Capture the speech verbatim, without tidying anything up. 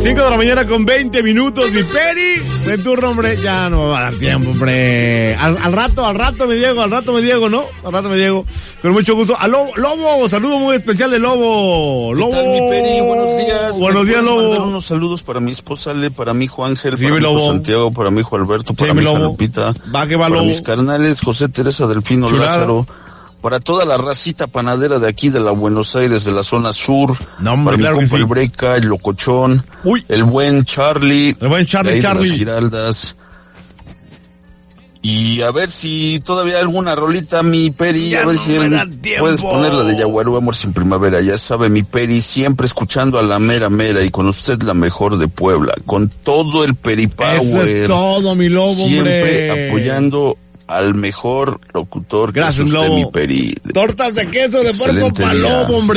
cinco de la mañana con veinte minutos, mi Peri. De turno, hombre. Ya no me va a dar tiempo, hombre. Al, al rato, al rato me Diego, al rato me Diego, ¿no? Al rato me Diego. Con mucho gusto. A Lobo, Lobo, saludo muy especial de Lobo. Lobo. ¿Qué tal, mi Peri? Buenos días. Buenos días, Lobo. Mandar unos saludos para mi esposa Ale, para mi hijo Ángel, Sí, para mi hijo Lobo. Santiago, para mi hijo Alberto, para Sí, mi hija Lobo. Lupita. Va que va, para Lobo. mis carnales, José, Teresa, Delfino, Chulada. Lázaro. Para toda la racita panadera de aquí de la Buenos Aires, de la zona sur. No, hombre, para claro mi que compa sí. el Breca, el Locochón. Uy. El buen Charlie. El buen Charlie, de ahí de Charlie. las Giraldas. Y a ver si todavía hay alguna rolita, mi Peri, Ya a ver no si me él- da tiempo. puedes ponerla de Yaguarú, Amor sin Primavera. Ya sabe, mi Peri, siempre escuchando a la mera mera y con usted la mejor de Puebla, con todo el Peripower. Eso es todo, mi Lobo, Siempre hombre. apoyando al mejor locutor que Gracias, es usted, Lobo. mi Peri. Tortas de queso de puerco Excelente para día. Lobo, hombre.